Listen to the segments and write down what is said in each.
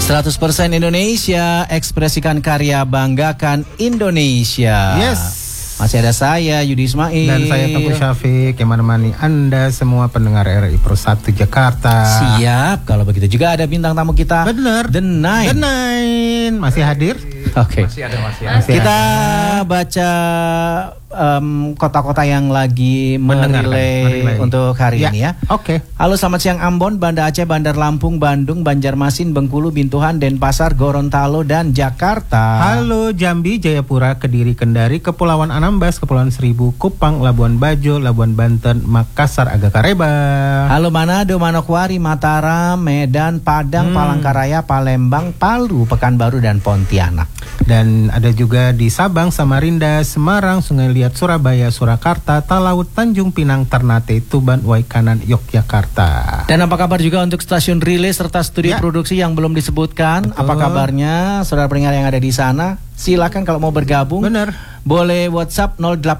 100% Indonesia, ekspresikan karya, banggakan Indonesia. Yes. Masih ada saya, Yudi Ismail. Dan saya Teguh Syafiq yang menemani Anda semua pendengar RRI Pro 1 Jakarta. Siap, kalau begitu juga ada bintang tamu kita. Bener. The Nine. The Nine masih hadir. Oke. Masih ada. Kita baca kota-kota yang lagi merilai untuk hari ini ya. Oke. Halo, selamat siang Ambon, Banda Aceh, Bandar Lampung, Bandung, Banjarmasin, Bengkulu, Bintuhan, Denpasar, Gorontalo, dan Jakarta. Halo Jambi, Jayapura, Kediri, Kendari, Kepulauan Anambas, Kepulauan Seribu, Kupang, Labuan Bajo, Labuan Banten, Makassar, Agakareba. Halo Manado, Manokwari, Mataram, Medan, Padang, Palangkaraya, Palembang, Palu, Pekanbaru, dan Pontianak. Dan ada juga di Sabang, Samarinda, Semarang, Sungai Liat, Surabaya, Surakarta, Talaut, Tanjung Pinang, Ternate, Tuban, Waikanan, Yogyakarta. Dan apa kabar juga untuk stasiun relay serta studio produksi yang belum disebutkan? Betul. Apa kabarnya saudara pendengar yang ada di sana? Silakan kalau mau bergabung. Bener. Boleh WhatsApp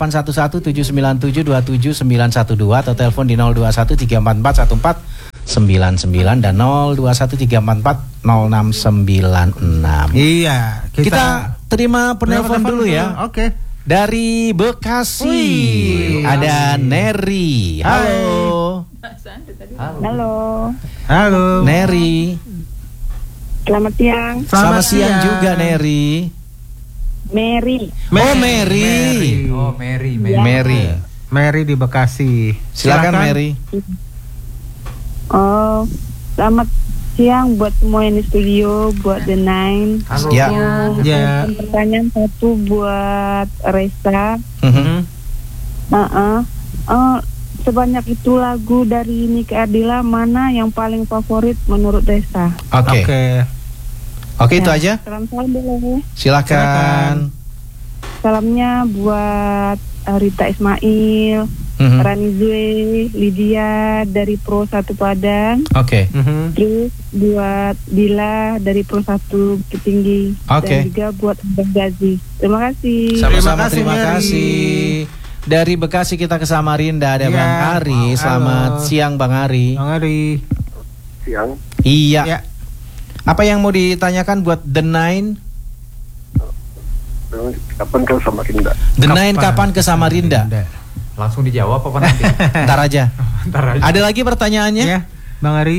0811-797-27912 atau telepon di 0213441499 dan 0213440696. Iya, Kita terima penelpon dulu ya. Oke. Dari Bekasi. Wih, ada Neri. Halo. Halo. Neri. Selamat siang. Selamat siang juga Neri. Mary. Oh Mary. Oh Mary. Mary di Bekasi. Silakan Mary. Oh, selamat siang buat semua yang di studio, buat The Nine. Halo. Ya. Ya. Pertanyaan satu buat Reza. Sebanyak itu lagu dari Nike Ardila, mana yang paling favorit menurut Reza? Oke, itu aja. Salam boleh. Silakan. Salamnya buat Rita Ismail, Rani Zue, Lydia dari Pro 1 Padang. Oke. Terus buat Dila dari Pro 1 Bukit Tinggi. Oke. Dan juga buat Abang Gazi. Terima kasih. Sama-sama, terima Mary. kasih. Dari Bekasi kita ke Samarinda, ada Ya. Bang Ari. Selamat Halo. siang Bang Ari. Bang Ari. Siang. Iya. Ya. Apa yang mau ditanyakan buat The Nine? Kapan kau Samarinda? The Nine kapan ke Samarinda? Langsung dijawab apa nanti? Ntar aja. Ntar aja. Ada lagi pertanyaannya? Ya, Bang Ari.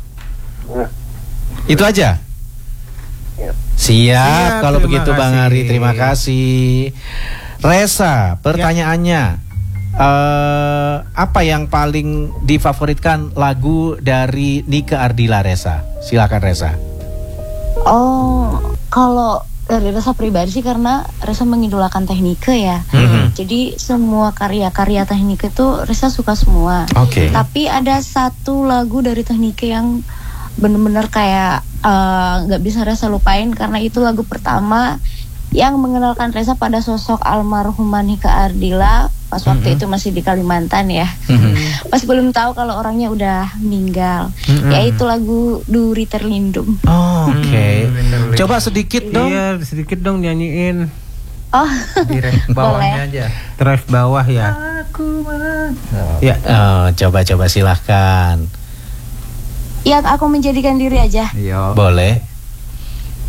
Itu aja. Ya. Siap, kalau terima begitu Bang kasih. Ari, terima kasih. Reza, pertanyaannya, apa yang paling difavoritkan lagu dari Nike Ardila, Reza? Silakan Reza. Oh, kalau dari Reza pribadi sih karena Reza mengidolakan Teknike ya. Jadi semua karya-karya Teknike itu Reza suka semua. Oke. Tapi ada satu lagu dari Teknike yang bener-bener kayak nggak bisa Reza lupain karena itu lagu pertama yang mengenalkan Reza pada sosok almarhumah Nike Ardila pas waktu itu masih di Kalimantan ya. Masih belum tahu kalau orangnya udah meninggal. Yaitu lagu Duri Terlindung. Oke. Coba sedikit dong. Iya, sedikit dong nyanyiin. Oh, Di ref bawahnya aja. Drive bawah ya. Ya. Coba silahkan. ya aku menjadikan diri aja. Iya. Boleh.